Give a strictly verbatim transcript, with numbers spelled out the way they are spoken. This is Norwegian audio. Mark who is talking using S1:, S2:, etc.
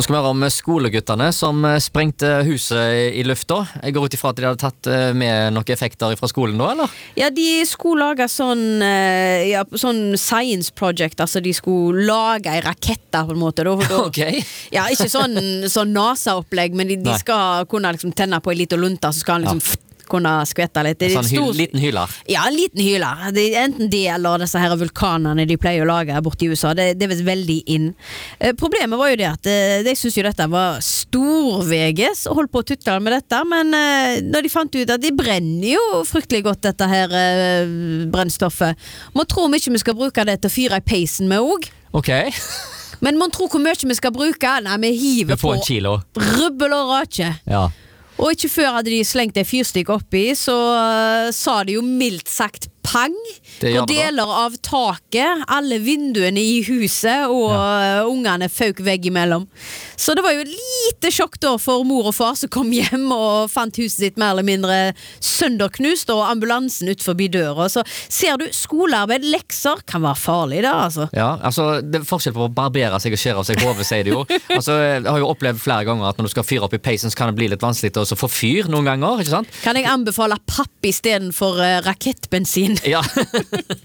S1: Nå skal vi høre om skoleguttene som sprengte huset i lufta. Jeg går ut ifra at de hadde tatt med noen effekter fra skolen da, eller?
S2: Ja, de skulle lage sånn, ja, sånn science project, altså de skulle lage en rakette på en måte. Da, da,
S1: Ok.
S2: Ja, ikke sånn, sånn NASA-opplegg, men de, de skal kunne liksom tenne på en liten lunta, så skal han liksom... Ja. Kunne skvette litt.
S1: En sånn
S2: stor...
S1: hy liten hyler.
S2: Ja, en liten hyler. Det er enten det eller disse her vulkanene de pleier å lage her borte i U S A. Det, det er vel veldig inn. Eh, problemet var jo det at eh, de synes jo dette var storveges og holdt på å tutte med dette, men eh, når de fant ut at de brenner jo fryktelig godt dette her eh, brennstoffet. Man tror vi ikke vi skal bruke det til å fyre i peisen med også.
S1: Ok.
S2: Men man tror hvor mye vi skal bruke. Nei, vi hiver
S1: Vi får
S2: på
S1: en kilo.
S2: rubbel og rake.
S1: Ja.
S2: Og ikke før hadde de slengt en fyrstikk oppi, så uh, sa de jo mildt sagt pang på deler av taket, alle vinduene i huset, og ja. uh, ungene fauk vegg imellom. Så det var jo lite sjokk da for mor og far som kom hjem og fant huset sitt mer eller mindre sønderknust, og ambulansen ut forbi døra. Så ser du, skolearbeid, lekser kan være farlig da, altså.
S1: Ja, altså, det er forskjell på å barbere seg og skjære av seg hodet, sier det jo. Altså, jeg har jo opplevd flere ganger at når du skal fyre opp i peisen, så kan det bli litt vanskelig til å få fyr noen ganger, ikke sant?
S2: Kan jeg anbefale papp i stedet for uh, rakettbensin?
S1: Ja.